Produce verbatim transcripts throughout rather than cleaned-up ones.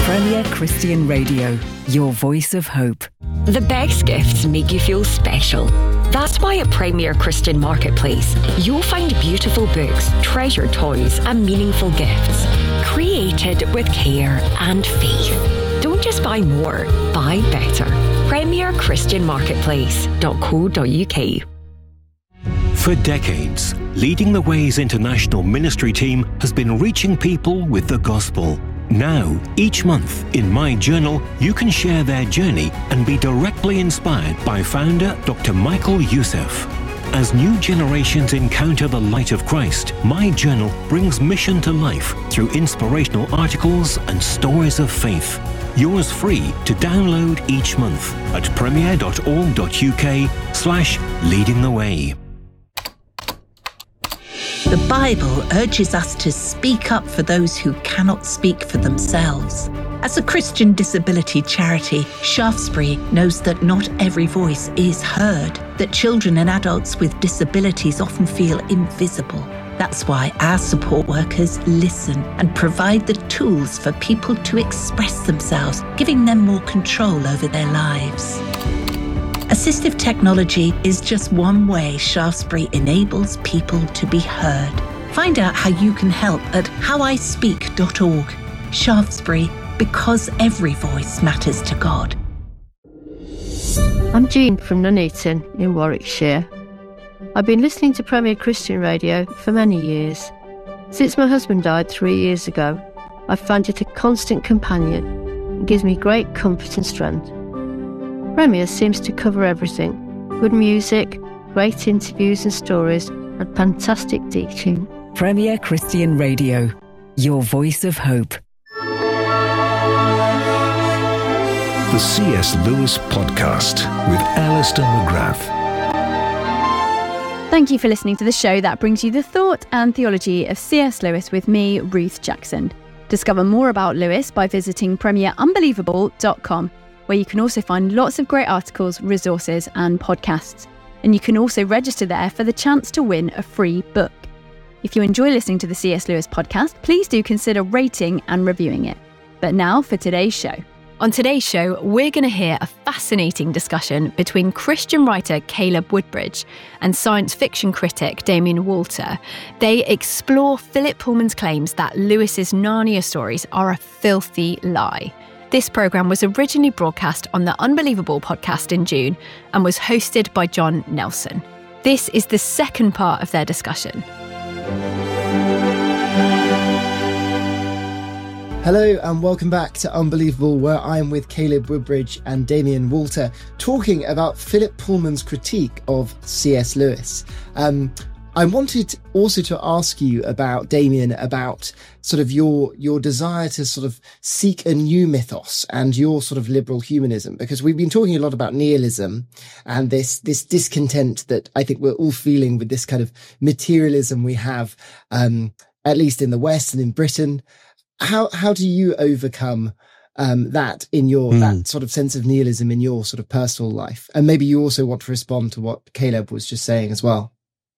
Premier Christian Radio, your voice of hope. The best gifts make you feel special. That's why at Premier Christian Marketplace, you'll find beautiful books, treasured toys, and meaningful gifts, created with care and faith. Don't just buy more, buy better. Premier Christian Marketplace dot co dot uk. For decades, Leading the Way's international ministry team has been reaching people with the gospel. Now, each month, in My Journal, you can share their journey and be directly inspired by founder Doctor Michael Youssef. As new generations encounter the light of Christ, My Journal brings mission to life through inspirational articles and stories of faith. Yours free to download each month at premier dot org dot uk slash leading the way. The Bible urges us to speak up for those who cannot speak for themselves. As a Christian disability charity, Shaftesbury knows that not every voice is heard, that children and adults with disabilities often feel invisible. That's why our support workers listen and provide the tools for people to express themselves, giving them more control over their lives. Assistive technology is just one way Shaftesbury enables people to be heard. Find out how you can help at how I speak dot org. Shaftesbury, because every voice matters to God. I'm Jean from Nuneaton in Warwickshire. I've been listening to Premier Christian Radio for many years. Since my husband died three years ago, I've found it a constant companion and gives me great comfort and strength. Premier seems to cover everything. Good music, great interviews and stories, and fantastic teaching. Premier Christian Radio, your voice of hope. The C S Lewis Podcast with Alistair McGrath. Thank you for listening to the show that brings you the thought and theology of C S Lewis with me, Ruth Jackson. Discover more about Lewis by visiting premier unbelievable dot com, where you can also find lots of great articles, resources and podcasts. And you can also register there for the chance to win a free book. If you enjoy listening to the C S Lewis podcast, please do consider rating and reviewing it. But now for today's show. On today's show, we're going to hear a fascinating discussion between Christian writer Caleb Woodbridge and science fiction critic Damien Walter. They explore Philip Pullman's claims that Lewis's Narnia stories are a filthy lie. This programme was originally broadcast on the Unbelievable podcast in June and was hosted by John Nelson. This is the second part of their discussion. Hello and welcome back to Unbelievable, where I'm with Caleb Woodbridge and Damien Walter talking about Philip Pullman's critique of C S Lewis. Um, I wanted also to ask you about, Damien, about sort of your your desire to sort of seek a new mythos and your sort of liberal humanism, because we've been talking a lot about nihilism and this this discontent that I think we're all feeling with this kind of materialism we have, um, at least in the West and in Britain. How how do you overcome um, that in your mm. that sort of sense of nihilism in your sort of personal life? And maybe you also want to respond to what Caleb was just saying as well.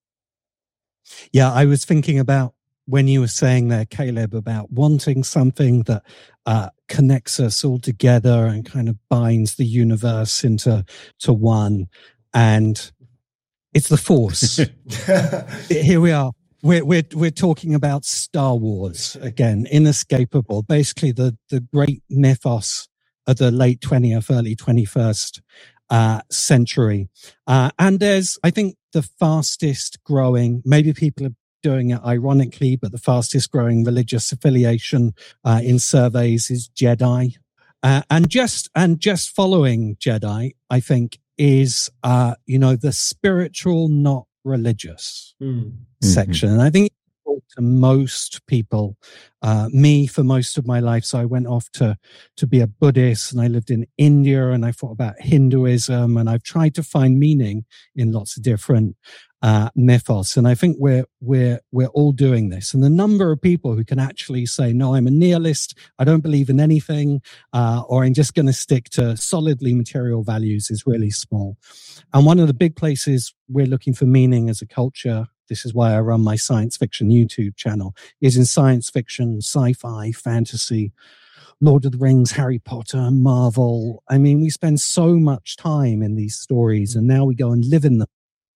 Yeah, I was thinking about when you were saying there, Caleb, about wanting something that uh, connects us all together and kind of binds the universe into to one. And it's the Force. Here we are. We're, we're, we're talking about Star Wars again, inescapable, basically the, the great mythos of the late twentieth, early twenty-first uh, century. Uh, and there's, I think, the fastest growing, maybe people are doing it ironically, but the fastest growing religious affiliation uh, in surveys is Jedi. Uh, and just, and just following Jedi, I think, is, uh, you know, the spiritual, not religious mm. section. Mm-hmm. And I think to most people, uh, me for most of my life. So I went off to, to be a Buddhist, and I lived in India, and I thought about Hinduism, and I've tried to find meaning in lots of different uh, mythos. And I think we're, we're, we're all doing this. And the number of people who can actually say, no, I'm a nihilist, I don't believe in anything, uh, or I'm just going to stick to solidly material values is really small. And one of the big places we're looking for meaning as a culture, this is why I run my science fiction YouTube channel, is in science fiction, sci-fi, fantasy, Lord of the Rings, Harry Potter, Marvel. I mean, we spend so much time in these stories, and now we go and live in them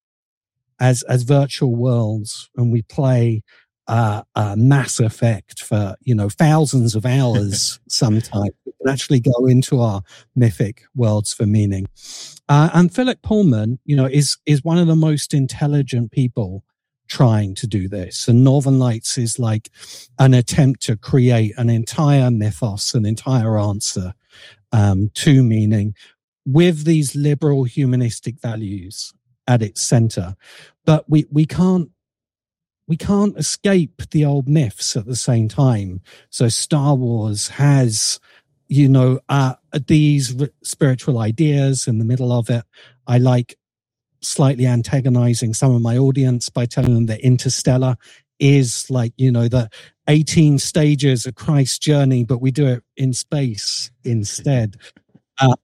as as virtual worlds, and we play uh, uh, Mass Effect for, you know, thousands of hours sometimes. We can actually go into our mythic worlds for meaning. Uh, and Philip Pullman, you know, is is one of the most intelligent people trying to do this. And Northern Lights is like an attempt to create an entire mythos, an entire answer um, to meaning with these liberal humanistic values at its center. But we, we can't, we can't escape the old myths at the same time. So Star Wars has, you know, uh, these r- spiritual ideas in the middle of it. I like slightly antagonizing some of my audience by telling them that Interstellar is like, you know, the eighteen stages of Christ's journey, but we do it in space instead. Uh,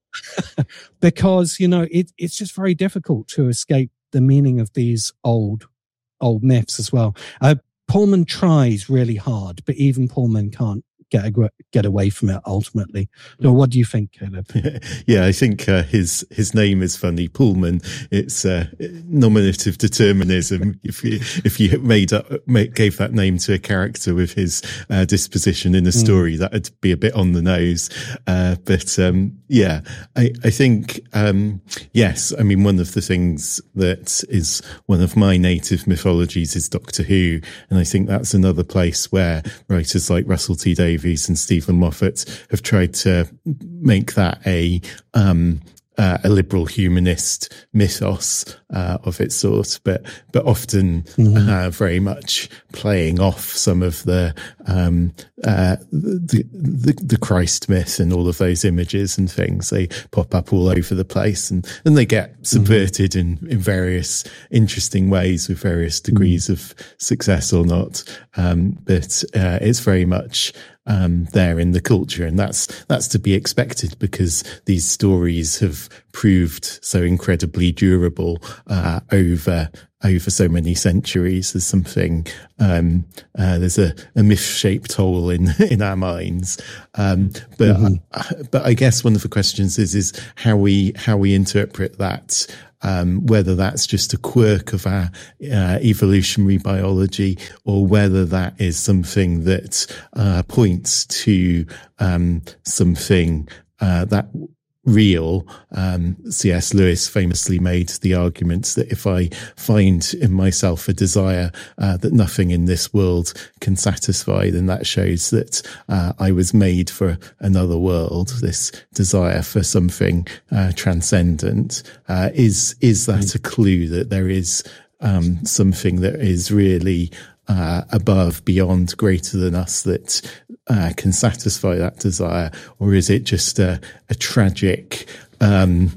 because, you know, it, it's just very difficult to escape the meaning of these old, old myths as well. Uh, Pullman tries really hard, but even Pullman can't get a, get away from it ultimately. No, what do you think, Caleb? Yeah, I think uh, his his name is funny, Pullman. It's uh, nominative determinism. If you if you made up made, gave that name to a character with his uh, disposition in a story, mm. that would be a bit on the nose. Uh, but um, yeah, I I think um, yes. I mean, one of the things that is one of my native mythologies is Doctor Who, and I think that's another place where writers like Russell T Davies and Stephen Moffat have tried to make that a um, uh, a liberal humanist mythos uh, of its sort, but but often mm-hmm. uh, very much playing off some of the, um, uh, the the the Christ myth and all of those images and things. They pop up all over the place, and and they get subverted mm-hmm. in in various interesting ways with various degrees mm-hmm. of success or not. Um, but uh, it's very much Um, there in the culture, and that's that's to be expected because these stories have proved so incredibly durable uh, over over so many centuries. There's something um, uh, there's a, a myth-shaped hole in in our minds, um, but mm-hmm. I, but I guess one of the questions is is how we how we interpret that. Um, whether that's just a quirk of our uh, evolutionary biology, or whether that is something that uh, points to um, something uh, that real. Um, C S Lewis famously made the argument that if I find in myself a desire uh, that nothing in this world can satisfy, then that shows that uh, I was made for another world. This desire for something uh, transcendent uh, is is that a clue that there is um, something that is really Uh, above, beyond, greater than us that uh, can satisfy that desire? Or is it just a, a tragic um,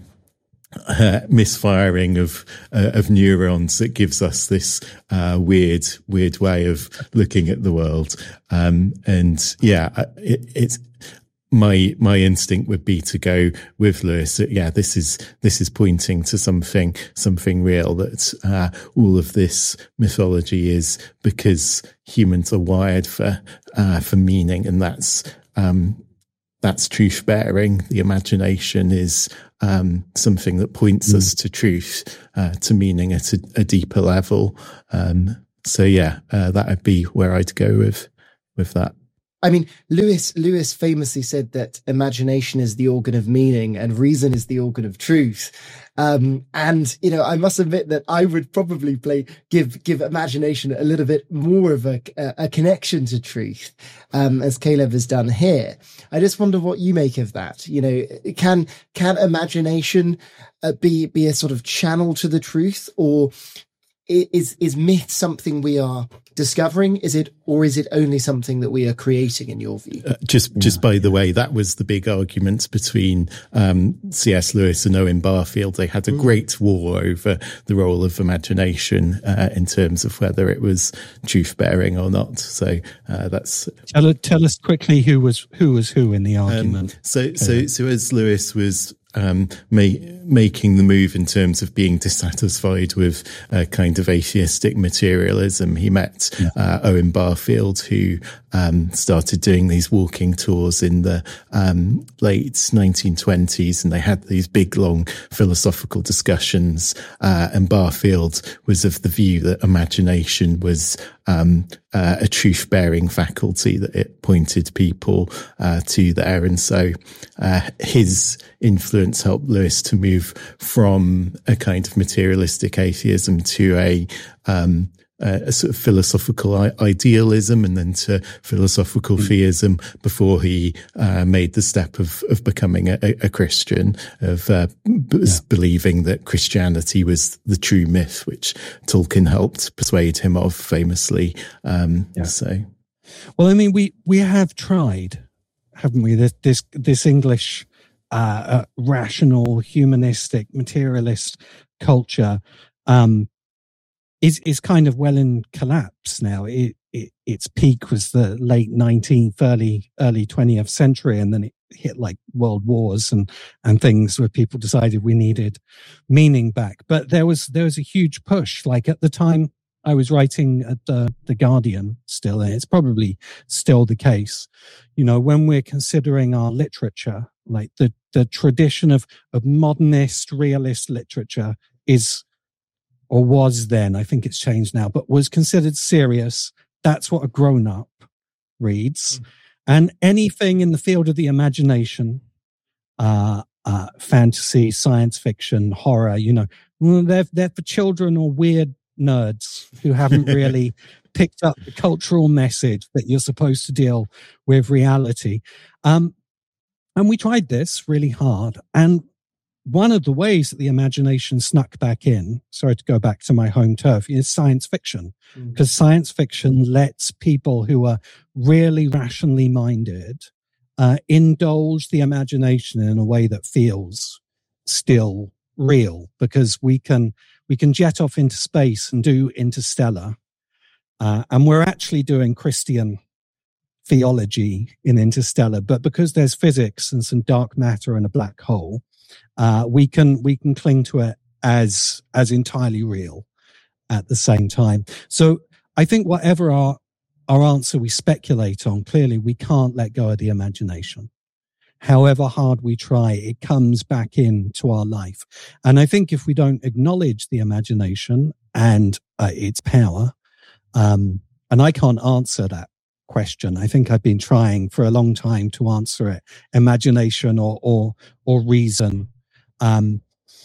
uh, misfiring of uh, of neurons that gives us this uh, weird, weird way of looking at the world? Um, and yeah, it, it's my my instinct would be to go with Lewis. That, yeah, this is this is pointing to something something real. That uh, all of this mythology is because humans are wired for uh, for meaning, and that's um, that's truth bearing. The imagination is um, something that points mm. us to truth, uh, to meaning at a, a deeper level. Um, so yeah, uh, that would be where I'd go with with that. I mean, Lewis Lewis famously said that imagination is the organ of meaning and reason is the organ of truth. Um, and, you know, I must admit that I would probably play, give, give imagination a little bit more of a, a connection to truth, um, as Caleb has done here. I just wonder what you make of that. You know, can, can imagination uh, be, be a sort of channel to the truth, or is, is myth something we are discovering? Is it, or is it only something that we are creating, in your view? Uh, just, just yeah. by the way, that was the big argument between um, C S Lewis and Owen Barfield. They had a mm. great war over the role of imagination uh, in terms of whether it was truth bearing or not. So uh, that's tell, tell us quickly who was who was who in the argument. Um, so, so, so as Lewis was um, ma- making the move in terms of being dissatisfied with a kind of atheistic materialism. He met yeah. uh, Owen Barfield, who um, started doing these walking tours in the um, late nineteen twenties, and they had these big, long philosophical discussions. Uh, and Barfield was of the view that imagination was um, uh, a truth-bearing faculty, that it pointed people uh, to there. And so uh, his influence helped Lewis to move from a kind of materialistic atheism to a um, a sort of philosophical idealism, and then to philosophical mm. theism before he uh, made the step of, of becoming a, a Christian, of uh, b- yeah. believing that Christianity was the true myth, which Tolkien helped persuade him of famously. Um, yeah. So, well, I mean, we, we have tried, haven't we? This this, this English uh, uh, rational, humanistic, materialist culture. Um, Is is kind of well in collapse now. It, it its peak was the late nineteenth, early early twentieth century, and then it hit like world wars and and things where people decided we needed meaning back. But there was there was a huge push. Like at the time I was writing at the the Guardian, still, and it's probably still the case. You know, when we're considering our literature, like the the tradition of of modernist realist literature is, or was then, I think it's changed now, but was considered serious. That's what a grown-up reads. Mm. And anything in the field of the imagination, uh, uh, fantasy, science fiction, horror, you know, they're, they're for children or weird nerds who haven't really picked up the cultural message that you're supposed to deal with reality. Um, and we tried this really hard. And one of the ways that the imagination snuck back in, sorry to go back to my home turf, is science fiction. Because mm. science fiction lets people who are really rationally minded uh, indulge the imagination in a way that feels still real. Because we can we can jet off into space and do Interstellar, uh, and we're actually doing Christian theology in Interstellar. But because there's physics and some dark matter and a black hole, Uh, we can we can cling to it as as entirely real at the same time. So I think whatever our our answer we speculate on, clearly we can't let go of the imagination. However hard we try, it comes back into our life. And I think if we don't acknowledge the imagination and uh, its power, um, and I can't answer that question. I think I've been trying for a long time to answer it. Imagination or or or reason. Um,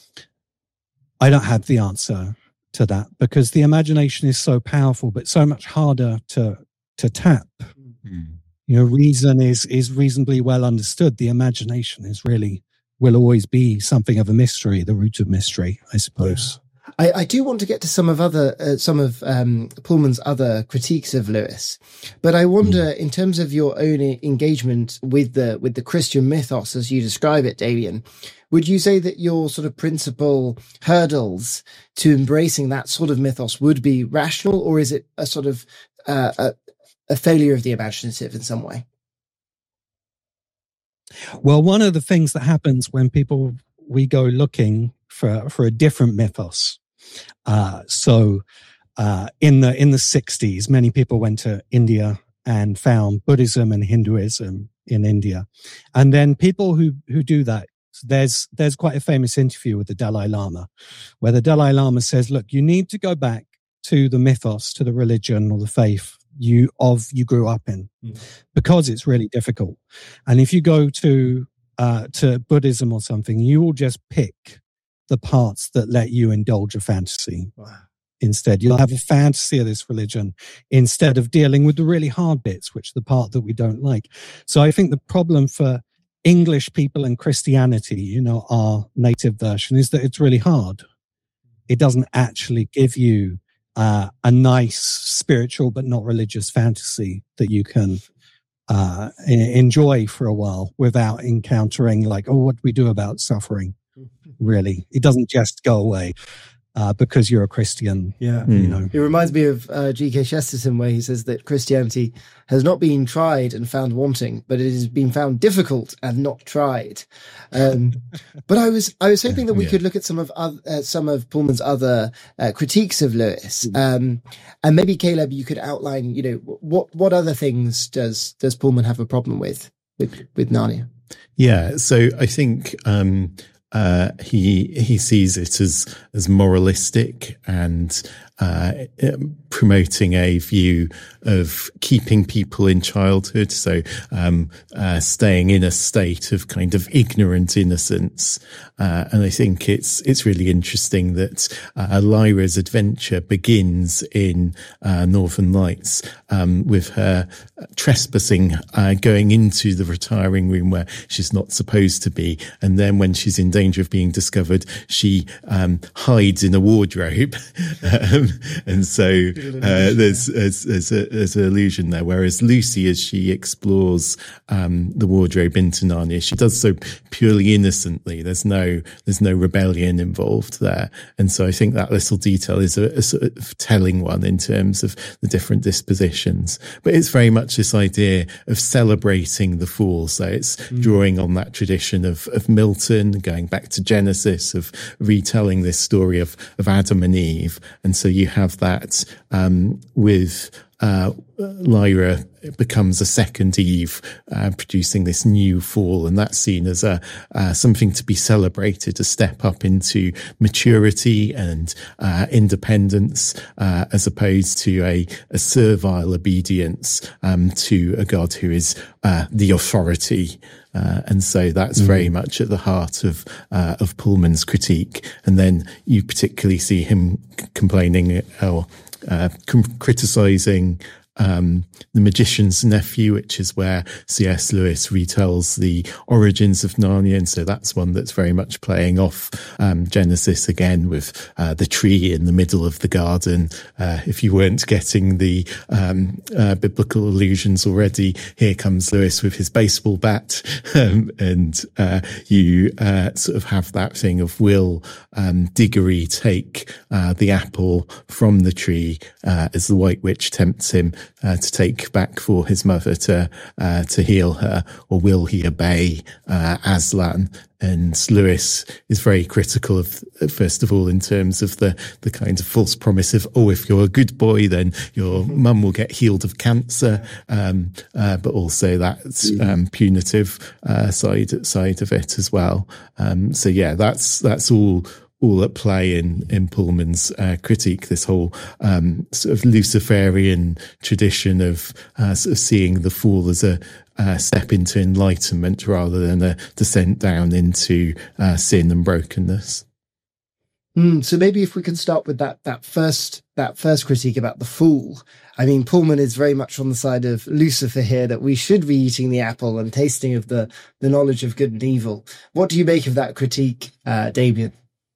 I don't have the answer to that, because the imagination is so powerful, but so much harder to to tap. Mm. You know, reason is is reasonably well understood. The imagination is really will always be something of a mystery, the root of mystery, I suppose. Yeah. I, I do want to get to some of other uh, some of um, Pullman's other critiques of Lewis, but I wonder, mm. in terms of your own engagement with the with the Christian mythos as you describe it, Damien, would you say that your sort of principal hurdles to embracing that sort of mythos would be rational, or is it a sort of uh, a, a failure of the imaginative in some way? Well, one of the things that happens when people we go looking for for a different mythos. Uh, so uh, in the in the sixties, many people went to India and found Buddhism and Hinduism in India, and then people who who do that. There's there's quite a famous interview with the Dalai Lama, where the Dalai Lama says, "Look, you need to go back to the mythos, to the religion or the faith you of you grew up in, mm. because it's really difficult. And if you go to uh, to Buddhism or something, you will just pick the parts that let you indulge a fantasy. Wow. Instead, you'll have a fantasy of this religion instead of dealing with the really hard bits, which are the part that we don't like." So I think the problem for English people and Christianity, you know, our native version, is that it's really hard. It doesn't actually give you uh, a nice spiritual but not religious fantasy that you can uh, enjoy for a while without encountering like, oh, what do we do about suffering? Really, it doesn't just go away. uh, because you're a Christian. Yeah. Mm. You know, it reminds me of uh, G K Chesterton, where he says that Christianity has not been tried and found wanting, but it has been found difficult and not tried. Um, but I was I was hoping that we yeah. could look at some of other, uh, some of Pullman's other uh, critiques of Lewis, um, and maybe Caleb, you could outline, you know, what what other things does does Pullman have a problem with with, with Narnia? Yeah, so I think um, uh, he he sees it as as moralistic and uh, promoting a view of keeping people in childhood, so um, uh, staying in a state of kind of ignorant innocence. Uh, and I think it's it's really interesting that uh, Lyra's adventure begins in uh, Northern Lights um, with her trespassing, uh, going into the retiring room where she's not supposed to be, and then when she's in danger of being discovered, she um, hides in a wardrobe. um, and so uh, there's there's there's, a, there's an illusion there. Whereas Lucy, as she explores um, the wardrobe into Narnia, she does so purely innocently. There's no there's no rebellion involved there, and so I think that little detail is a, a sort of telling one in terms of the different dispositions. But it's very much this idea of celebrating the fool. So it's mm. drawing on that tradition of of Milton, going back to Genesis, of retelling this story of of Adam and Eve, and so you have that um, with uh, Lyra becomes a second Eve, uh, producing this new fall, and that's seen as a uh, something to be celebrated, a step up into maturity and uh, independence, uh, as opposed to a, a servile obedience um, to a God who is uh, the authority. Uh, and so that's mm. very much at the heart of uh, of Pullman's critique. And then you particularly see him c- complaining or uh, com- criticising Um, The Magician's Nephew, which is where C S Lewis retells the origins of Narnia. And so that's one that's very much playing off um, Genesis again, with uh, the tree in the middle of the garden. Uh, if you weren't getting the um, uh, biblical allusions already, here comes Lewis with his baseball bat. Um, and uh, you uh, sort of have that thing of, will um, Diggory take uh, the apple from the tree uh, as the White Witch tempts him Uh, to take back for his mother to uh, to heal her, or will he obey uh, Aslan? And Lewis is very critical of, first of all, in terms of the the kind of false promise of, oh, if you're a good boy, then your mum will get healed of cancer, um, uh, but also that um, punitive uh, side side of it as well. Um, so yeah, that's that's all. all at play in, in Pullman's uh, critique, this whole um, sort of Luciferian tradition of uh, sort of seeing the fool as a uh, step into enlightenment rather than a descent down into uh, sin and brokenness. Mm, so maybe if we can start with that that first that first critique about the fool. I mean, Pullman is very much on the side of Lucifer here, that we should be eating the apple and tasting of the, the knowledge of good and evil. What do you make of that critique, uh, Damien?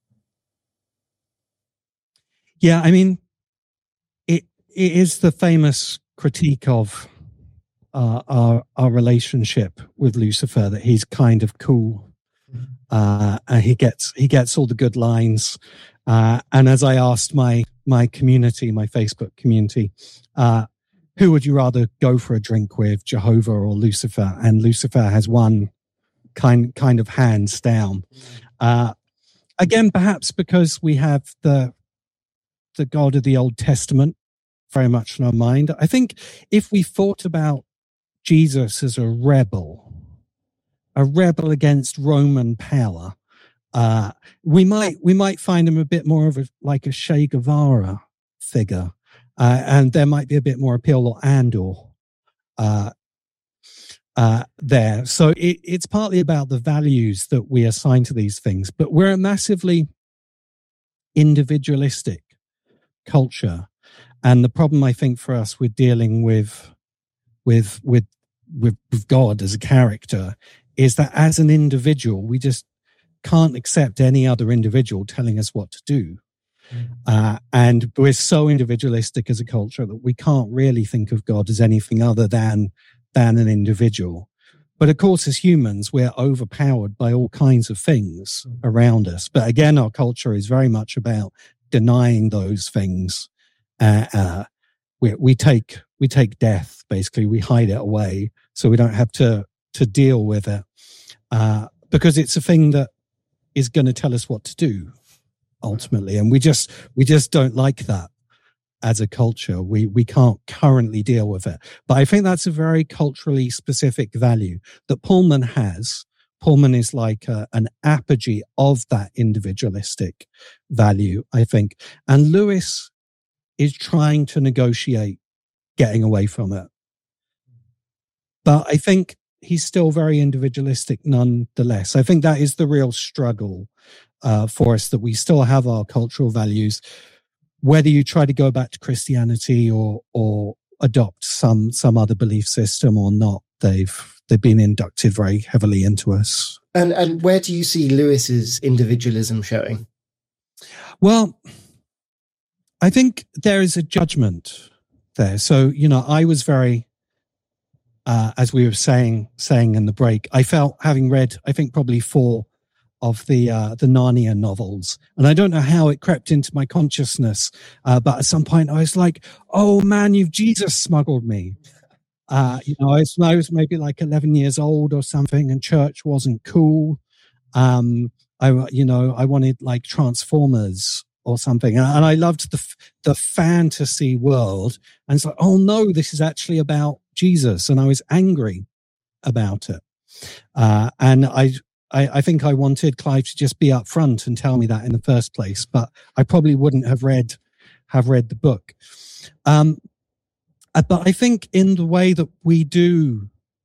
Yeah, I mean, it it is the famous critique of uh, our our relationship with Lucifer, that he's kind of cool, uh, and he gets he gets all the good lines. Uh, and as I asked my my community, my Facebook community, uh, who would you rather go for a drink with, Jehovah or Lucifer? And Lucifer has won, kind kind of hands down. Uh, again, perhaps because we have the the God of the Old Testament very much in our mind. I think if we thought about Jesus as a rebel, a rebel against Roman power, uh, we might we might find him a bit more of a like a Che Guevara figure, uh, and there might be a bit more appeal, or Andor uh, uh, there. So it, it's partly about the values that we assign to these things, but we're a massively individualistic culture, and the problem I think for us with dealing with with with with, with God as a character is that as an individual we just can't accept any other individual telling us what to do. Mm. Uh, and we're so individualistic as a culture that we can't really think of God as anything other than than an individual. But of course, as humans, we're overpowered by all kinds of things around us. But again, our culture is very much about denying those things. Uh, uh, we, we take we take death, basically. We hide it away so we don't have to to deal with it, uh, because it's a thing that is going to tell us what to do ultimately, and we just we just don't like that as a culture. We we can't currently deal with it. But I think that's a very culturally specific value that Pullman has. Pullman is like a, an apogee of that individualistic value, I think. And Lewis is trying to negotiate getting away from it. But I think he's still very individualistic nonetheless. I think that is the real struggle uh, for us, that we still have our cultural values, whether you try to go back to Christianity or or adopt some some other belief system or not. They've they've been inducted very heavily into us. And and where do you see Lewis's individualism showing? Well, I think there is a judgment there. So, you know, I was very, uh, as we were saying saying in the break, I felt, having read, I think probably four of the uh, the Narnia novels, and I don't know how it crept into my consciousness, uh, but at some point I was like, "Oh man, you've Jesus smuggled me." Uh, you know, I was, I was maybe like eleven years old or something, and church wasn't cool. Um, I, you know, I wanted like Transformers or something, and, and I loved the the fantasy world. And it's like, oh no, this is actually about Jesus, and I was angry about it. Uh, and I, I, I think I wanted Clive to just be upfront and tell me that in the first place, but I probably wouldn't have read have read the book. Um, But I think in the way that we do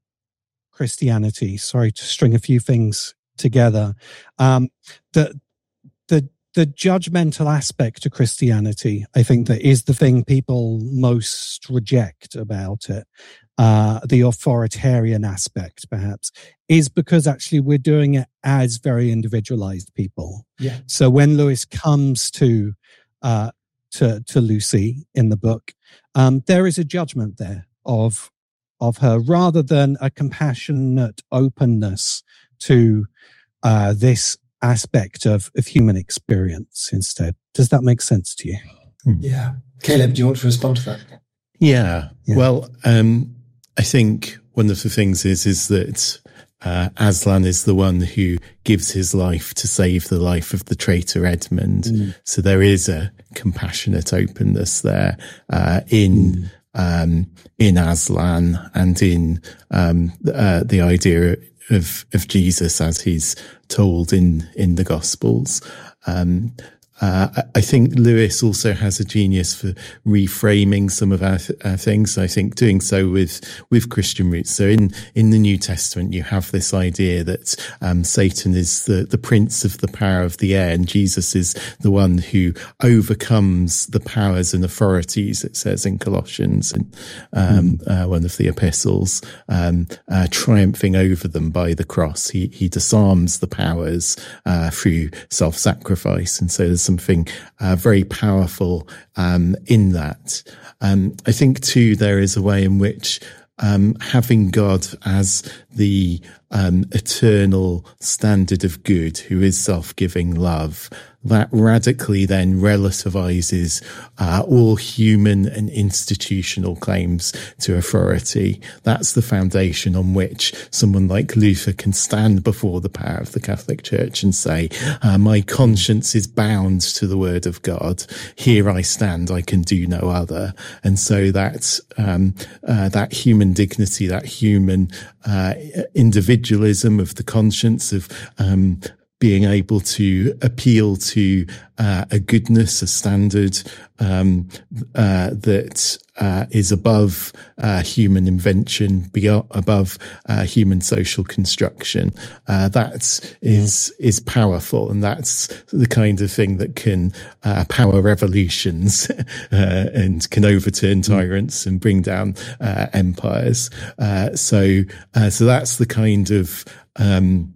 Christianity, sorry to string a few things together, um, the the the judgmental aspect to Christianity, I think that is the thing people most reject about it. Uh, the authoritarian aspect, perhaps, is because actually we're doing it as very individualized people. Yeah. So when Lewis comes to uh, to to Lucy in the book, Um, there is a judgment there of of her, rather than a compassionate openness to uh, this aspect of, of human experience instead. Does that make sense to you? Yeah. Caleb, do you want to respond to that? Yeah. Yeah. Well, um, I think one of the things is, is that uh, Aslan is the one who gives his life to save the life of the traitor Edmund. Mm. So there is a compassionate openness there, uh, in, mm. um, in Aslan and in, um, uh, the idea of, of Jesus as he's told in, in the Gospels. Um, Uh, I think Lewis also has a genius for reframing some of our, th- our things. I think doing so with, with Christian roots. So in, in the New Testament, you have this idea that, um, Satan is the, the prince of the power of the air, and Jesus is the one who overcomes the powers and authorities, it says in Colossians, and, um, mm. uh, one of the epistles, um, uh, triumphing over them by the cross. He, he disarms the powers, uh, through self-sacrifice. And so there's something uh, very powerful um, in that. Um, I think too there is a way in which um, having God as the um, eternal standard of good, who is self-giving love, that radically then relativizes uh, all human and institutional claims to authority. That's the foundation on which someone like Luther can stand before the power of the Catholic Church and say, uh, my conscience is bound to the word of God. Here I stand, I can do no other. And so that, um, uh, that human dignity, that human uh, individualism of the conscience, of um being able to appeal to uh, a goodness, a standard um, uh, that uh, is above uh, human invention, beyond, above uh, human social construction. Uh, that is yeah. is powerful, and that's the kind of thing that can uh, power revolutions uh, and can overturn tyrants mm. and bring down uh, empires. Uh, so, uh, so that's the kind of um,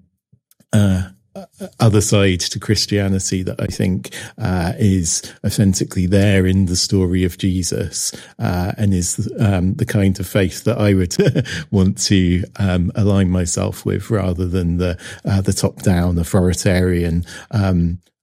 uh, other side to Christianity that I think uh, is authentically there in the story of Jesus, uh, and is um, the kind of faith that I would want to um, align myself with, rather than the uh, the top-down authoritarian um,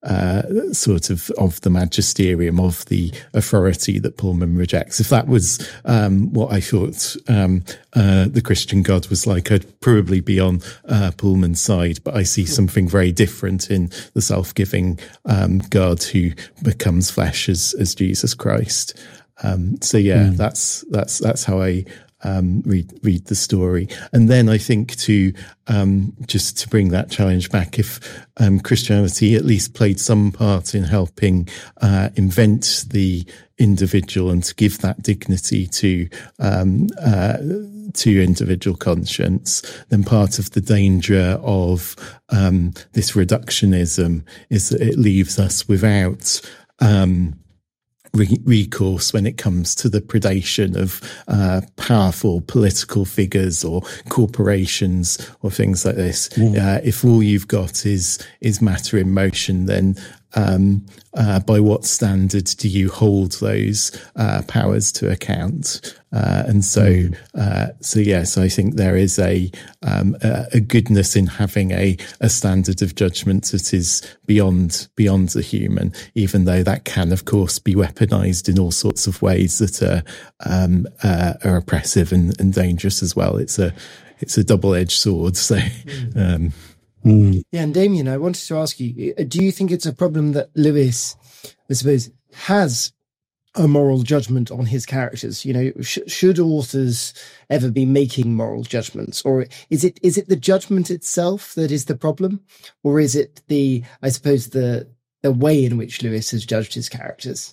uh, sort of of the magisterium, of the authority that Pullman rejects. If that was um, what I thought um, uh, the Christian God was like, I'd probably be on uh, Pullman's side. But I see something very different in the self-giving um, God who becomes flesh as as Jesus Christ. Um, so yeah, mm. that's that's that's how I um, read read the story. And then I think to um, just to bring that challenge back, if um, Christianity at least played some part in helping uh, invent the individual and to give that dignity to um, uh, to individual conscience, then part of the danger of um, this reductionism is that it leaves us without um, Re- recourse when it comes to the predation of uh, powerful political figures or corporations or things like this. Mm. Uh, if all you've got is is matter in motion, then um, uh, by what standard do you hold those uh, powers to account? Uh, and so, uh, so yes, I think there is a um, a, a goodness in having a, a standard of judgment that is beyond beyond the human, even though that can, of course, be weaponized in all sorts of ways that are um, uh, are oppressive and, and dangerous as well. It's a it's a double-edged sword. So. Um, Mm. Yeah, and Damien, I wanted to ask you, do you think it's a problem that Lewis, I suppose, has a moral judgment on his characters? You know, sh- should authors ever be making moral judgments? Or is it is it the judgment itself that is the problem? Or is it the, I suppose, the the way in which Lewis has judged his characters?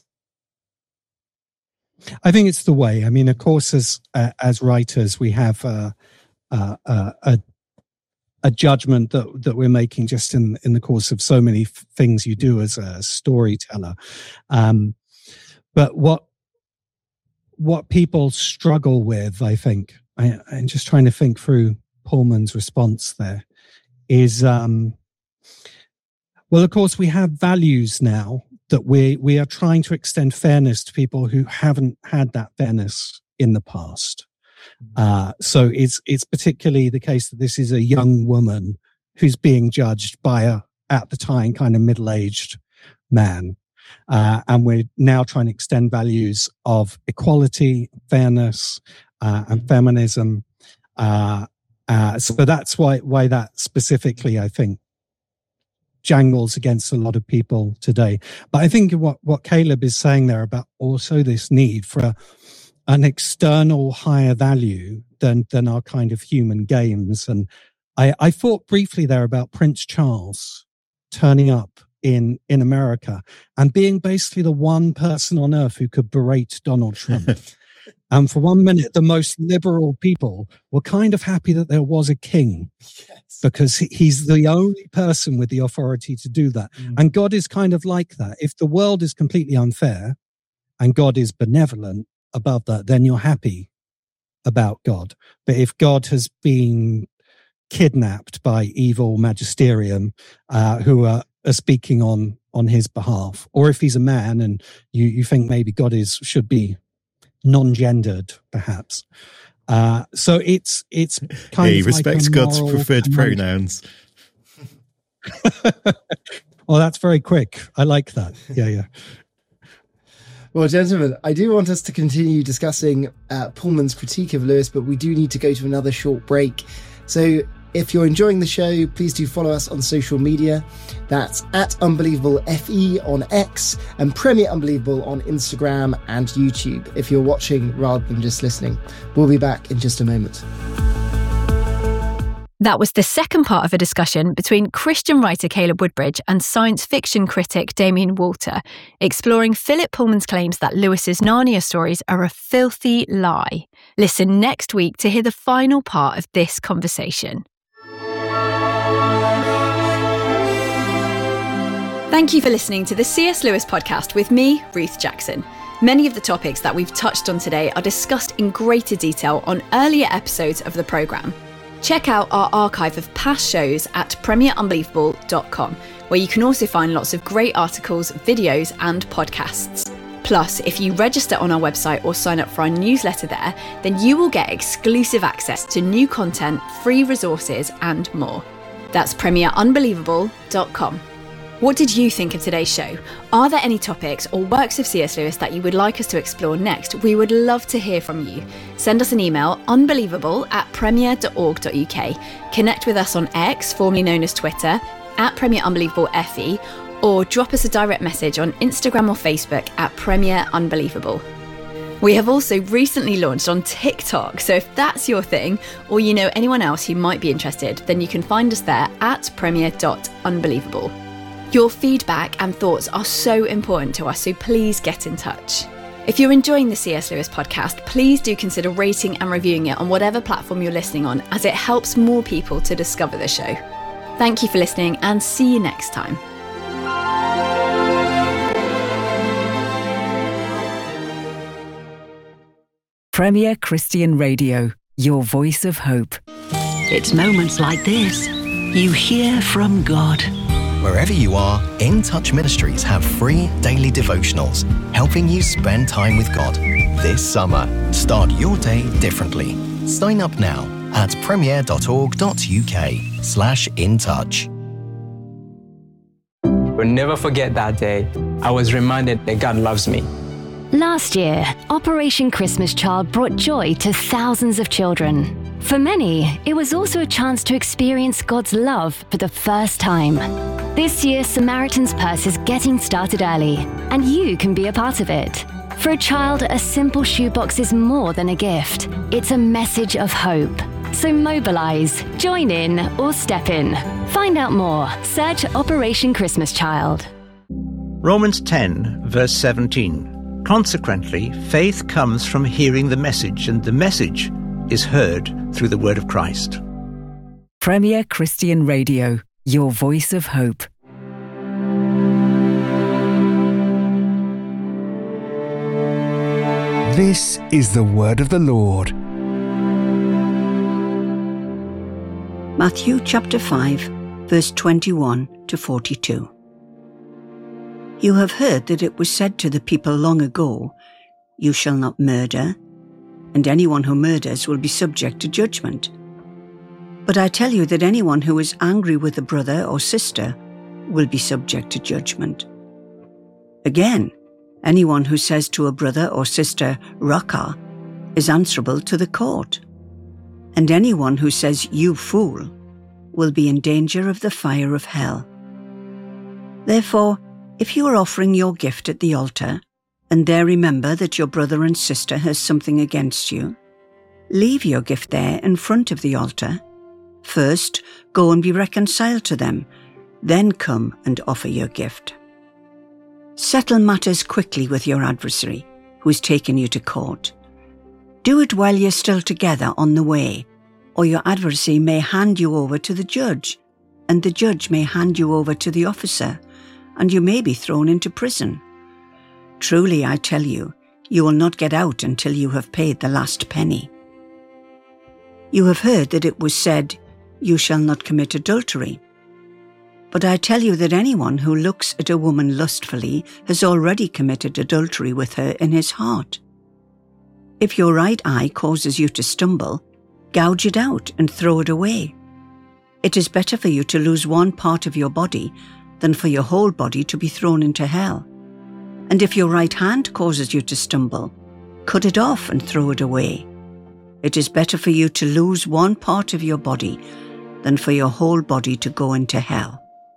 I think it's the way. I mean, of course, as uh, as writers, we have uh, uh, uh, a a judgment that, that we're making just in, in the course of so many f- things you do as a storyteller. Um, but what, what people struggle with, I think, I, I'm just trying to think through Pullman's response there, is, um, well, of course, we have values now that we, we are trying to extend fairness to people who haven't had that fairness in the past. Uh, so it's it's particularly the case that this is a young woman who's being judged by a, at the time, kind of middle-aged man. Uh, and we're now trying to extend values of equality, fairness, uh, and feminism. Uh, uh, so that's why why that specifically, I think, jangles against a lot of people today. But I think what, what Caleb is saying there about also this need for a an external higher value than than our kind of human games. And I, I thought briefly there about Prince Charles turning up in, in America and being basically the one person on earth who could berate Donald Trump. And for one minute, the most liberal people were kind of happy that there was a king, yes, because he's the only person with the authority to do that. Mm. And God is kind of like that. If the world is completely unfair and God is benevolent above that, then you're happy about God. But if God has been kidnapped by evil magisterium uh, who are, are speaking on on his behalf, or if he's a man and you, you think maybe God is should be non-gendered, perhaps. Uh, so it's it's kind hey, of respect like God's preferred pronouns. Well, that's very quick. I like that. Yeah, yeah. Well, gentlemen, I do want us to continue discussing uh, Pullman's critique of Lewis, but we do need to go to another short break. So if you're enjoying the show, please do follow us on social media. That's at Unbelievable F E on X and Premier Unbelievable on Instagram and YouTube if you're watching rather than just listening. We'll be back in just a moment. That was the second part of a discussion between Christian writer Caleb Woodbridge and science fiction critic Damien Walter, exploring Philip Pullman's claims that Lewis's Narnia stories are a filthy lie. Listen next week to hear the final part of this conversation. Thank you for listening to the C S Lewis podcast with me, Ruth Jackson. Many of the topics that we've touched on today are discussed in greater detail on earlier episodes of the programme. Check out our archive of past shows at premier unbelievable dot com, where you can also find lots of great articles, videos and podcasts. Plus, if you register on our website or sign up for our newsletter there, then you will get exclusive access to new content, free resources and more. That's premier unbelievable dot com. What did you think of today's show? Are there any topics or works of C S Lewis that you would like us to explore next? We would love to hear from you. Send us an email, unbelievable at premier dot org dot U K. Connect with us on X, formerly known as Twitter, at Premier Unbelievable F E, or drop us a direct message on Instagram or Facebook at Premier Unbelievable. We have also recently launched on TikTok, so if that's your thing, or you know anyone else who might be interested, then you can find us there at premier dot unbelievable. Your feedback and thoughts are so important to us, so please get in touch. If you're enjoying the C S Lewis podcast, please do consider rating and reviewing it on whatever platform you're listening on, as it helps more people to discover the show. Thank you for listening, and see you next time. Premier Christian Radio, your voice of hope. It's moments like this you hear from God. Wherever you are, In Touch Ministries have free daily devotionals helping you spend time with God. This summer, start your day differently. Sign up now at premier dot org dot U K slash in touch. We'll never forget that day. I was reminded that God loves me. Last year, Operation Christmas Child brought joy to thousands of children. For many, it was also a chance to experience God's love for the first time. This year, Samaritan's Purse is getting started early, and you can be a part of it. For a child, a simple shoebox is more than a gift. It's a message of hope. So mobilize, join in, or step in. Find out more. Search Operation Christmas Child. Romans ten, verse seventeen. Consequently, faith comes from hearing the message, and the message is heard through the word of Christ. Premier Christian Radio, your voice of hope. This is the word of the Lord. Matthew chapter five, verse twenty-one to forty-two. You have heard that it was said to the people long ago, "You shall not murder, and anyone who murders will be subject to judgment." But I tell you that anyone who is angry with a brother or sister will be subject to judgment. Again, anyone who says to a brother or sister, "Raca," is answerable to the court. And anyone who says, "You fool," will be in danger of the fire of hell. Therefore, if you are offering your gift at the altar, and there remember that your brother and sister has something against you, leave your gift there in front of the altar. First, go and be reconciled to them, then come and offer your gift. Settle matters quickly with your adversary, who has taken you to court. Do it while you're still together on the way, or your adversary may hand you over to the judge, and the judge may hand you over to the officer, and you may be thrown into prison. Truly, I tell you, you will not get out until you have paid the last penny. You have heard that it was said, "You shall not commit adultery." But I tell you that anyone who looks at a woman lustfully has already committed adultery with her in his heart. If your right eye causes you to stumble, gouge it out and throw it away. It is better for you to lose one part of your body than for your whole body to be thrown into hell. And if your right hand causes you to stumble, cut it off and throw it away. It is better for you to lose one part of your body than for your whole body to go into hell.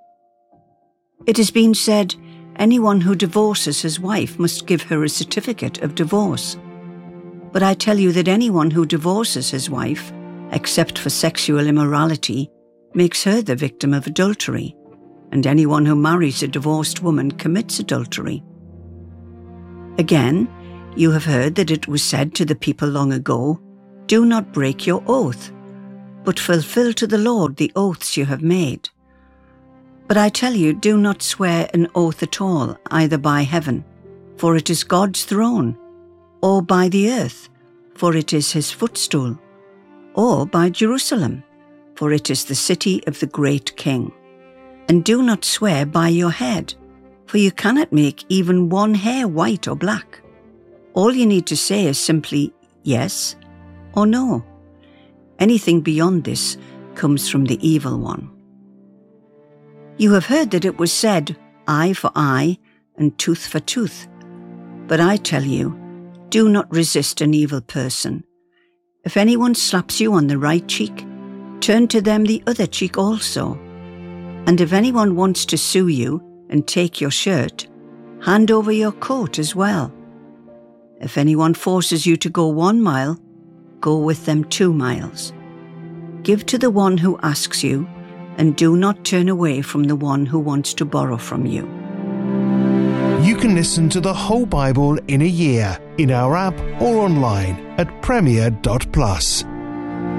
It has been said, anyone who divorces his wife must give her a certificate of divorce. But I tell you that anyone who divorces his wife, except for sexual immorality, makes her the victim of adultery. And anyone who marries a divorced woman commits adultery. Again, you have heard that it was said to the people long ago, "Do not break your oath, but fulfill to the Lord the oaths you have made." But I tell you, do not swear an oath at all, either by heaven, for it is God's throne, or by the earth, for it is his footstool, or by Jerusalem, for it is the city of the great King. And do not swear by your head, for you cannot make even one hair white or black. All you need to say is simply yes or no. Anything beyond this comes from the evil one. You have heard that it was said, eye for eye and tooth for tooth. But I tell you, do not resist an evil person. If anyone slaps you on the right cheek, turn to them the other cheek also. And if anyone wants to sue you and take your shirt, hand over your coat as well. If anyone forces you to go one mile, go with them two miles. Give to the one who asks you, and do not turn away from the one who wants to borrow from you. You can listen to the whole Bible in a year in our app or online at premier dot plus.